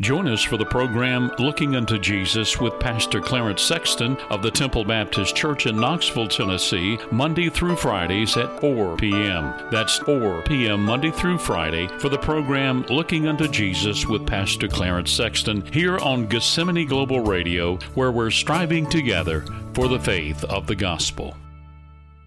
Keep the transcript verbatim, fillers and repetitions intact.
Join us for the program Looking Unto Jesus with Pastor Clarence Sexton of the Temple Baptist Church in Knoxville, Tennessee, Monday through Fridays at four p.m. That's four p.m. Monday through Friday for the program Looking Unto Jesus with Pastor Clarence Sexton here on Gethsemane Global Radio, where we're striving together for the faith of the gospel.